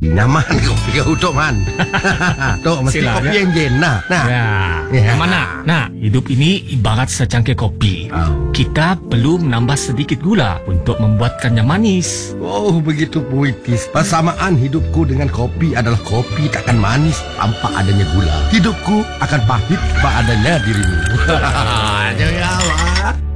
Nyaman kopi kau Tok Man. Tok mesti Sila, kopi ya. yang jen nah. Ya. Mana? Nah, hidup ini ibarat secangkir kopi. Kita perlu menambah sedikit gula untuk membuatkannya manis. Oh, begitu puitis. Persamaan hidupku dengan kopi adalah kopi takkan manis tanpa adanya gula. Hidupku akan pahit tanpa adanya dirimu. Jangan.